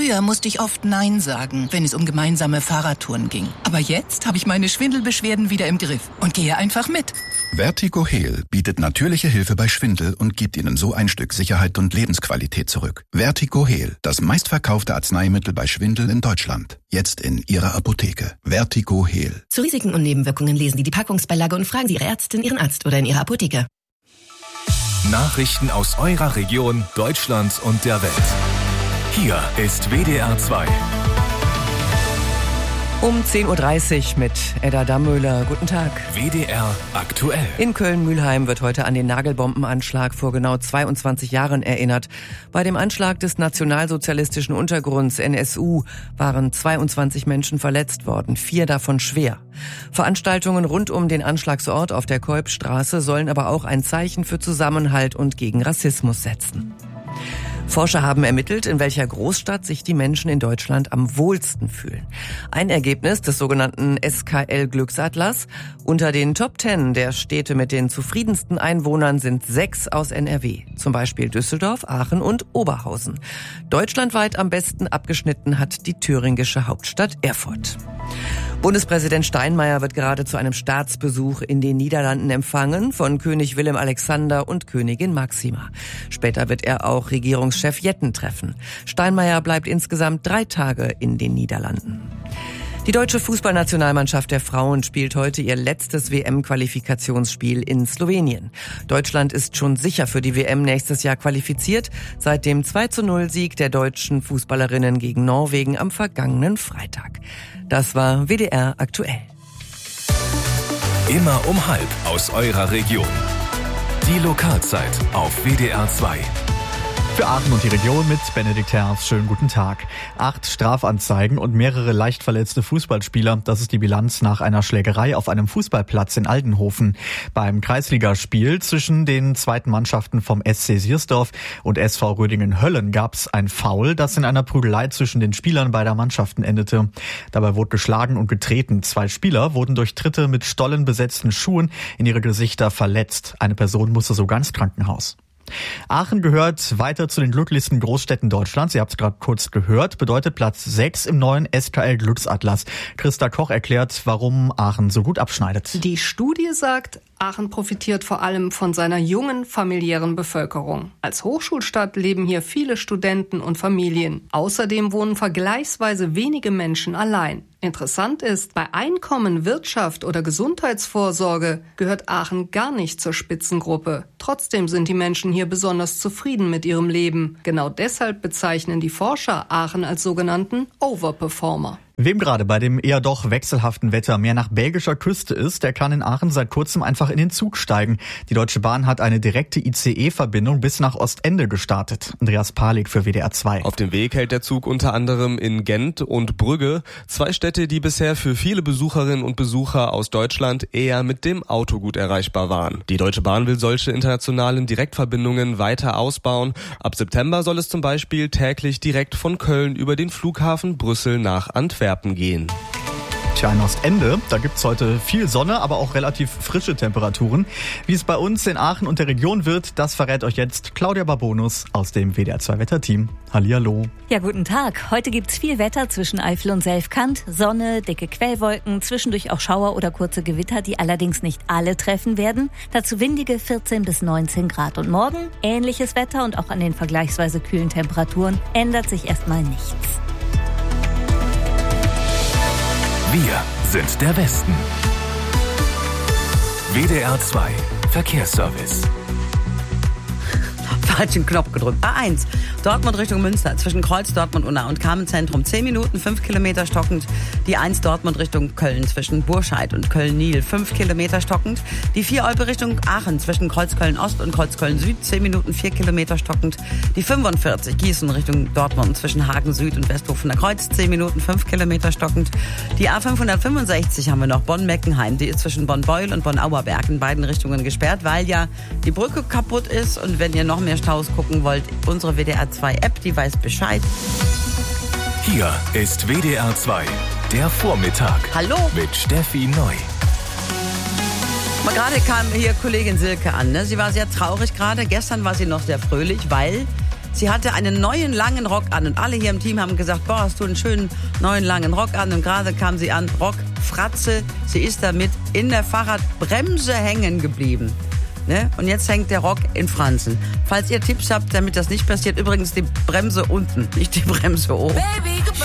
Früher musste ich oft Nein sagen, wenn es um gemeinsame Fahrradtouren ging. Aber jetzt habe ich meine Schwindelbeschwerden wieder im Griff und gehe einfach mit. Vertigo-Heal bietet natürliche Hilfe bei Schwindel und gibt Ihnen so ein Stück Sicherheit und Lebensqualität zurück. Vertigo-Heal, das meistverkaufte Arzneimittel bei Schwindel in Deutschland. Jetzt in Ihrer Apotheke. Vertigo-Heal. Zu Risiken und Nebenwirkungen lesen Sie die Packungsbeilage und fragen Sie Ihre Ärztin, Ihren Arzt oder in Ihrer Apotheke. Nachrichten aus eurer Region, Deutschland und der Welt. Hier ist WDR 2. Um 10.30 Uhr mit Edda Dammöhler. Guten Tag. WDR aktuell. In Köln-Mülheim wird heute an den Nagelbombenanschlag vor genau 22 Jahren erinnert. Bei dem Anschlag des nationalsozialistischen Untergrunds NSU waren 22 Menschen verletzt worden, 4 davon schwer. Veranstaltungen rund um den Anschlagsort auf der Kolbstraße sollen aber auch ein Zeichen für Zusammenhalt und gegen Rassismus setzen. Forscher haben ermittelt, in welcher Großstadt sich die Menschen in Deutschland am wohlsten fühlen. Ein Ergebnis des sogenannten SKL-Glücksatlas: Unter den Top 10 der Städte mit den zufriedensten Einwohnern sind 6 aus NRW. Zum Beispiel Düsseldorf, Aachen und Oberhausen. Deutschlandweit am besten abgeschnitten hat die thüringische Hauptstadt Erfurt. Bundespräsident Steinmeier wird gerade zu einem Staatsbesuch in den Niederlanden empfangen von König Willem Alexander und Königin Máxima. Später wird er auch Regierungschef Jetten treffen. Steinmeier bleibt insgesamt 3 Tage in den Niederlanden. Die deutsche Fußballnationalmannschaft der Frauen spielt heute ihr letztes WM-Qualifikationsspiel in Slowenien. Deutschland ist schon sicher für die WM nächstes Jahr qualifiziert, seit dem 2:0-Sieg der deutschen Fußballerinnen gegen Norwegen am vergangenen Freitag. Das war WDR aktuell. Immer um 12:30 aus eurer Region. Die Lokalzeit auf WDR 2. Für Aachen und die Region mit Benedikt Herz. Schönen guten Tag. 8 Strafanzeigen und mehrere leicht verletzte Fußballspieler. Das ist die Bilanz nach einer Schlägerei auf einem Fußballplatz in Aldenhofen. Beim Kreisligaspiel zwischen den zweiten Mannschaften vom SC Siersdorf und SV Rödingen-Höllen gab es ein Foul, das in einer Prügelei zwischen den Spielern beider Mannschaften endete. Dabei wurde geschlagen und getreten. 2 Spieler wurden durch Tritte mit stollenbesetzten Schuhen in ihre Gesichter verletzt. Eine Person musste sogar ins Krankenhaus. Aachen gehört weiter zu den glücklichsten Großstädten Deutschlands. Ihr habt es gerade kurz gehört. Bedeutet Platz 6 im neuen SKL-Glücksatlas. Christa Koch erklärt, warum Aachen so gut abschneidet. Die Studie sagt, Aachen profitiert vor allem von seiner jungen, familiären Bevölkerung. Als Hochschulstadt leben hier viele Studenten und Familien. Außerdem wohnen vergleichsweise wenige Menschen allein. Interessant ist, bei Einkommen, Wirtschaft oder Gesundheitsvorsorge gehört Aachen gar nicht zur Spitzengruppe. Trotzdem sind die Menschen hier besonders zufrieden mit ihrem Leben. Genau deshalb bezeichnen die Forscher Aachen als sogenannten Overperformer. Wem gerade bei dem eher doch wechselhaften Wetter mehr nach belgischer Küste ist, der kann in Aachen seit kurzem einfach in den Zug steigen. Die Deutsche Bahn hat eine direkte ICE-Verbindung bis nach Ostende gestartet. Andreas Palik für WDR 2. Auf dem Weg hält der Zug unter anderem in Gent und Brügge, 2 Städte, die bisher für viele Besucherinnen und Besucher aus Deutschland eher mit dem Auto gut erreichbar waren. Die Deutsche Bahn will solche internationalen Direktverbindungen weiter ausbauen. Ab September soll es zum Beispiel täglich direkt von Köln über den Flughafen Brüssel nach Antwerpen gehen. Tja, in Ostende, da gibt's heute viel Sonne, aber auch relativ frische Temperaturen. Wie es bei uns in Aachen und der Region wird, das verrät euch jetzt Claudia Barbonus aus dem WDR 2 Wetterteam. Hallihallo. Ja, guten Tag. Heute gibt's viel Wetter zwischen Eifel und Selfkant. Sonne, dicke Quellwolken, zwischendurch auch Schauer oder kurze Gewitter, die allerdings nicht alle treffen werden. Dazu windige 14 bis 19 Grad. Und morgen ähnliches Wetter und auch an den vergleichsweise kühlen Temperaturen ändert sich erstmal nichts. Wir sind der Westen. WDR 2 Verkehrsservice. Falschen Knopf gedrückt. A1, Dortmund Richtung Münster, zwischen Kreuz, Dortmund, Unna und Kamenz-Zentrum 10 Minuten, 5 Kilometer stockend. Die 1 Dortmund Richtung Köln, zwischen Burscheid und Köln-Nil, 5 Kilometer stockend. Die 4 Olpe Richtung Aachen, zwischen Kreuzköln-Ost und Kreuzköln-Süd, 10 Minuten, 4 Kilometer stockend. Die 45 Gießen Richtung Dortmund, zwischen Hagen-Süd und Westhofener Kreuz, 10 Minuten, 5 Kilometer stockend. Die A565 haben wir noch, Bonn-Meckenheim, die ist zwischen Bonn-Beuel und Bonn-Auerberg in beiden Richtungen gesperrt, weil ja die Brücke kaputt ist. Und wenn ihr noch mehr Staus gucken wollt, unsere WDR 2 App, die weiß Bescheid. Hier ist WDR 2, der Vormittag. Hallo. Mit Steffi Neu. Mal gerade kam hier Kollegin Silke an. Ne? Sie war sehr traurig gerade. Gestern war sie noch sehr fröhlich, weil Sie hatte einen neuen langen Rock an und alle hier im Team haben gesagt, boah, hast du einen schönen neuen langen Rock an. Und gerade kam sie an, Rockfratze. Sie ist damit in der Fahrradbremse hängen geblieben. Ne? Und jetzt hängt der Rock in Fransen. Falls ihr Tipps habt, damit das nicht passiert, übrigens die Bremse unten, nicht die Bremse oben. Baby,